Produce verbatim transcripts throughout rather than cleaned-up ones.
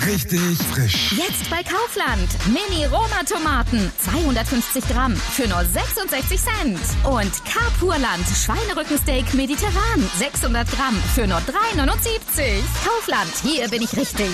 richtig frisch. Jetzt bei Kaufland. Mini-Roma-Tomaten. zweihundertfünfzig Gramm für nur sechsundsechzig Cent. Und Carpurland Schweinerückensteak mediterran. sechshundert Gramm für nur drei neunundsiebzig. Kaufland, hier bin ich richtig.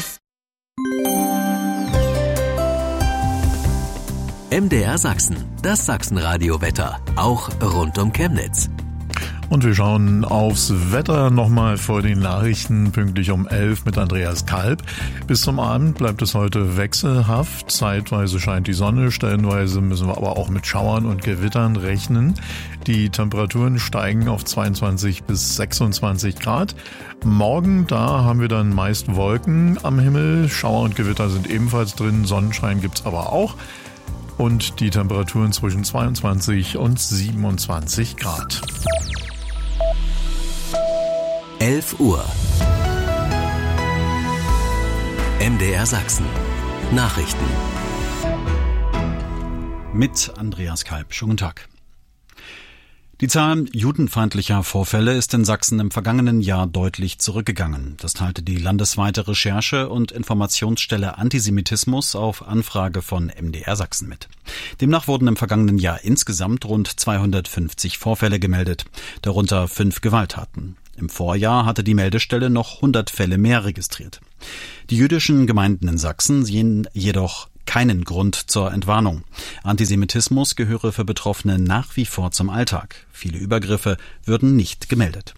M D R Sachsen, das Sachsenradio-Wetter, auch rund um Chemnitz. Und wir schauen aufs Wetter nochmal vor den Nachrichten, pünktlich um elf mit Andreas Kalb. Bis zum Abend bleibt es heute wechselhaft. Zeitweise scheint die Sonne, stellenweise müssen wir aber auch mit Schauern und Gewittern rechnen. Die Temperaturen steigen auf zweiundzwanzig bis sechsundzwanzig Grad. Morgen, da haben wir dann meist Wolken am Himmel. Schauer und Gewitter sind ebenfalls drin, Sonnenschein gibt's aber auch. Und die Temperaturen zwischen zweiundzwanzig und siebenundzwanzig Grad. elf Uhr. M D R Sachsen. Nachrichten. Mit Andreas Kalb. Schönen guten Tag. Die Zahl judenfeindlicher Vorfälle ist in Sachsen im vergangenen Jahr deutlich zurückgegangen. Das teilte die landesweite Recherche- und Informationsstelle Antisemitismus auf Anfrage von M D R Sachsen mit. Demnach wurden im vergangenen Jahr insgesamt rund zweihundertfünfzig Vorfälle gemeldet, darunter fünf Gewalttaten. Im Vorjahr hatte die Meldestelle noch hundert Fälle mehr registriert. Die jüdischen Gemeinden in Sachsen sehen jedoch keinen Grund zur Entwarnung. Antisemitismus gehöre für Betroffene nach wie vor zum Alltag. Viele Übergriffe würden nicht gemeldet.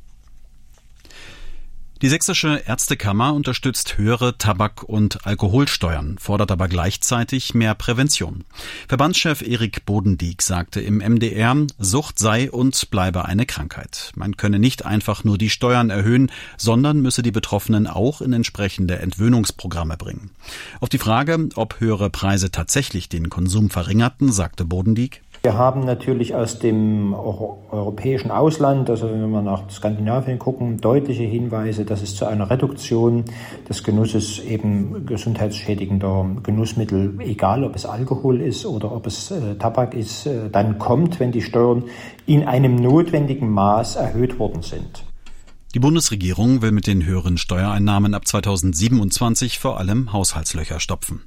Die Sächsische Ärztekammer unterstützt höhere Tabak- und Alkoholsteuern, fordert aber gleichzeitig mehr Prävention. Verbandschef Erik Bodendieck sagte im M D R, Sucht sei und bleibe eine Krankheit. Man könne nicht einfach nur die Steuern erhöhen, sondern müsse die Betroffenen auch in entsprechende Entwöhnungsprogramme bringen. Auf die Frage, ob höhere Preise tatsächlich den Konsum verringerten, sagte Bodendieck: Wir haben natürlich aus dem europäischen Ausland, also wenn wir nach Skandinavien gucken, deutliche Hinweise, dass es zu einer Reduktion des Genusses eben gesundheitsschädigender Genussmittel, egal ob es Alkohol ist oder ob es äh, Tabak ist, äh, dann kommt, wenn die Steuern in einem notwendigen Maß erhöht worden sind. Die Bundesregierung will mit den höheren Steuereinnahmen ab zweitausendsiebenundzwanzig vor allem Haushaltslöcher stopfen.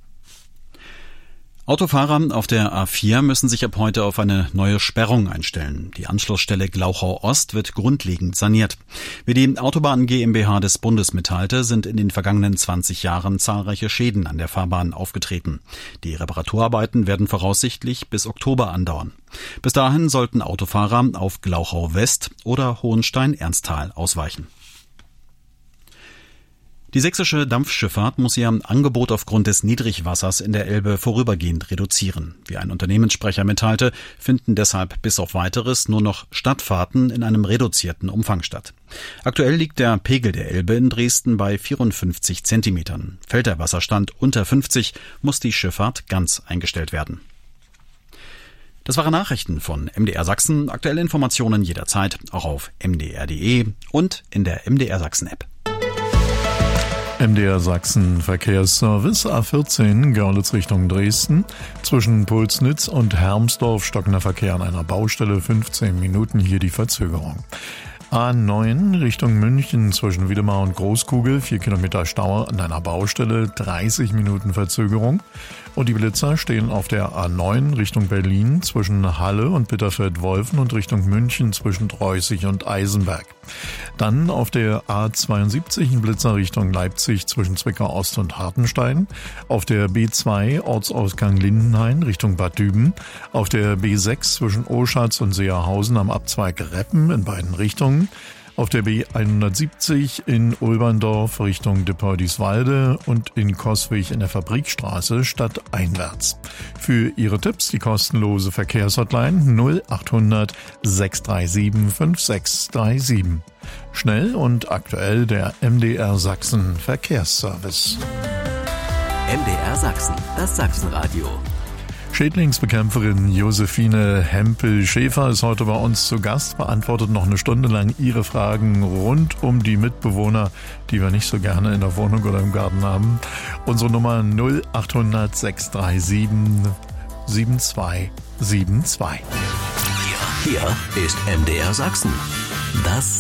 Autofahrer auf der A vier müssen sich ab heute auf eine neue Sperrung einstellen. Die Anschlussstelle Glauchau Ost wird grundlegend saniert. Wie die Autobahn GmbH des Bundes mitteilte, sind in den vergangenen zwanzig Jahren zahlreiche Schäden an der Fahrbahn aufgetreten. Die Reparaturarbeiten werden voraussichtlich bis Oktober andauern. Bis dahin sollten Autofahrer auf Glauchau West oder Hohenstein-Ernsthal ausweichen. Die sächsische Dampfschifffahrt muss ihr Angebot aufgrund des Niedrigwassers in der Elbe vorübergehend reduzieren. Wie ein Unternehmenssprecher mitteilte, finden deshalb bis auf Weiteres nur noch Stadtfahrten in einem reduzierten Umfang statt. Aktuell liegt der Pegel der Elbe in Dresden bei vierundfünfzig Zentimetern. Fällt der Wasserstand unter fünfzig, muss die Schifffahrt ganz eingestellt werden. Das waren Nachrichten von M D R Sachsen. Aktuelle Informationen jederzeit auch auf m d r punkt d e und in der M D R Sachsen App. M D R Sachsen Verkehrsservice A vierzehn Görlitz Richtung Dresden. Zwischen Pulsnitz und Hermsdorf stockender Verkehr an einer Baustelle, fünfzehn Minuten, hier die Verzögerung. A neun Richtung München zwischen Wiedemar und Großkugel, vier Kilometer Stau an einer Baustelle, dreißig Minuten Verzögerung. Und die Blitzer stehen auf der A neun Richtung Berlin zwischen Halle und Bitterfeld-Wolfen und Richtung München zwischen Treußig und Eisenberg. Dann auf der A zweiundsiebzig ein Blitzer Richtung Leipzig zwischen Zwickau Ost und Hartenstein. Auf der B zwei Ortsausgang Lindenhain Richtung Bad Düben. Auf der B sechs zwischen Oschatz und Seerhausen am Abzweig Reppen in beiden Richtungen. Auf der B hundertsiebzig in Ulberndorf Richtung Dippeudiswalde und in Coswig in der Fabrikstraße stadteinwärts. Für Ihre Tipps die kostenlose Verkehrshotline null achthundert sechs drei sieben fünf sechs drei sieben. Schnell und aktuell der M D R Sachsen Verkehrsservice. M D R Sachsen, das Sachsenradio. Schädlingsbekämpferin Josephine Hempel-Schäfer ist heute bei uns zu Gast, beantwortet noch eine Stunde lang Ihre Fragen rund um die Mitbewohner, die wir nicht so gerne in der Wohnung oder im Garten haben. Unsere Nummer null achthundert sechs drei sieben sieben zwei sieben zwei. Hier, hier ist M D R Sachsen, das